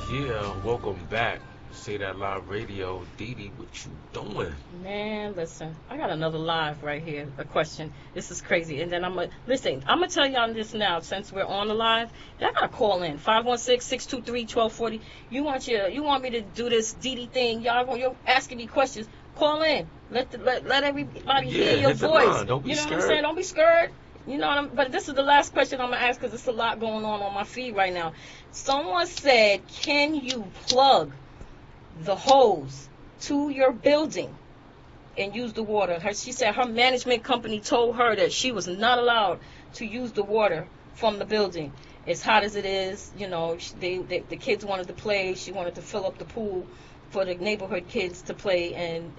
Yeah, welcome back. Say That Live Radio. Dee Dee, what you doing? Man, listen, I got another live right here. A question. This is crazy. And then I'm gonna tell y'all this now since we're on the live. Y'all gotta call in 516-623-1240. You want me to do this DD thing? You're asking me questions. Call in. Let everybody hear your hit the voice. line. Don't be You know what I'm scared. saying? Don't be scared. You know what but this is the last question I'm gonna ask because there's a lot going on my feed right now. Someone said, "Can you plug the hose to your building and use the water?" She said her management company told her that she was not allowed to use the water from the building. As hot as it is, the kids wanted to play. She wanted to fill up the pool for the neighborhood kids to play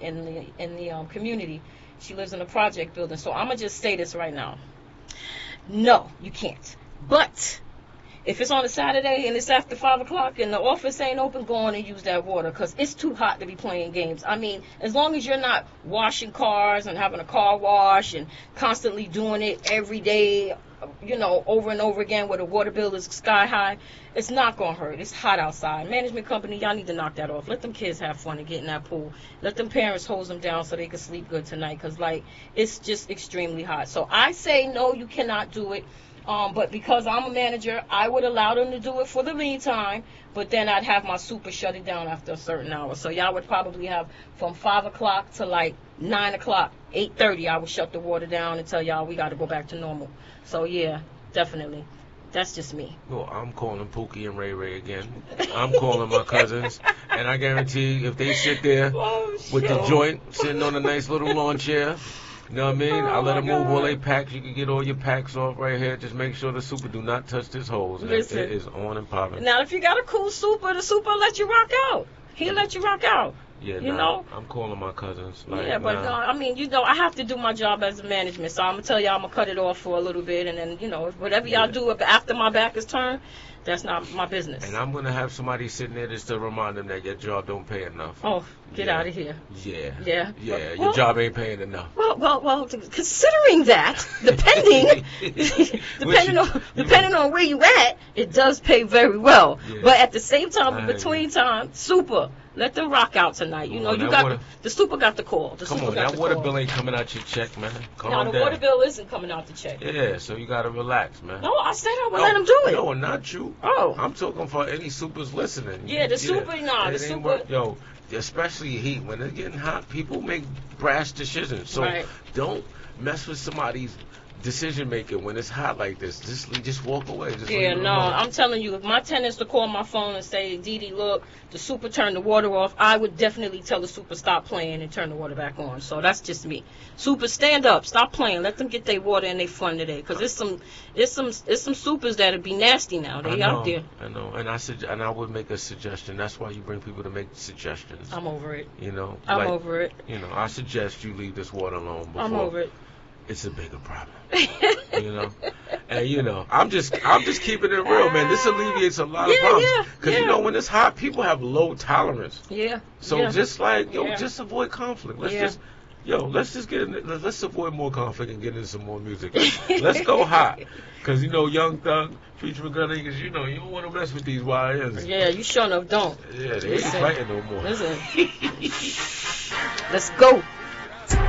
in the community. She lives in a project building. So I'm gonna just say this right now. No, you can't. But if it's on a Saturday and it's after 5 o'clock and the office ain't open, go on and use that water because it's too hot to be playing games. I mean, as long as you're not washing cars and having a car wash and constantly doing it every day, over and over again where the water bill is sky high, it's not going to hurt. It's hot outside. Management company, y'all need to knock that off. Let them kids have fun and get in that pool. Let them parents hose them down so they can sleep good tonight because, it's just extremely hot. So I say, no, you cannot do it. But because I'm a manager, I would allow them to do it for the meantime, but then I'd have my super shut it down after a certain hour. So y'all would probably have from 5 o'clock to 9 o'clock, 8:30, I would shut the water down and tell y'all we got to go back to normal. So yeah, definitely. That's just me. Well, I'm calling Pookie and Ray Ray again. I'm calling my cousins, and I guarantee if they sit there with the joint, sitting on a nice little lawn chair, you know what I mean? I'll let them move all their packs. You can get all your packs off right here. Just make sure the super do not touch this hose. Listen. It is on and popping. Now, if you got a cool super, the super will let you rock out. He'll let you rock out. Yeah, you know? I'm calling my cousins. Yeah, but I have to do my job as a management, so I'm gonna tell y'all I'm gonna cut it off for a little bit, and then whatever y'all do after my back is turned, that's not my business. And I'm gonna have somebody sitting there just to remind them that your job don't pay enough. Oh, get out of here. Yeah. Your job ain't paying enough. Well, considering that, depending on where you at, it does pay very well. Yeah. But at the same time, in between time, super. Let them rock out tonight. The super got the call. That water bill ain't coming out your check, man. Calm down. The water bill isn't coming out the check. Yeah, so you gotta relax, man. No, I said I would let them do it. No, not you. Oh. I'm talking for any supers listening. Yeah, the super, the super. Especially heat. When it's getting hot, people make brash decisions. So don't mess with somebody's decision making when it's hot like this. Just walk away. I'm telling you, if my tenants to call my phone and say, "Dee Dee, look, the super turned the water off," I would definitely tell the super stop playing and turn the water back on. So that's just me. Super, stand up, stop playing, let them get their water and their fun today. Because it's some supers that'll be nasty now. They out there. I know, and I would make a suggestion. That's why you bring people to make suggestions. I'm over it. I'm over it. I suggest you leave this water alone. I'm over it. It's a bigger problem. And I'm just keeping it real, man. This alleviates a lot of problems. Because when it's hot, people have low tolerance. Yeah. So just just avoid conflict. Let's avoid more conflict and get into some more music. Let's go hot. Because Young Thug featuring Gunna, because you don't want to mess with these YNs. Yeah, you sure enough don't. Yeah, they ain't fighting no more. Listen. Let's go.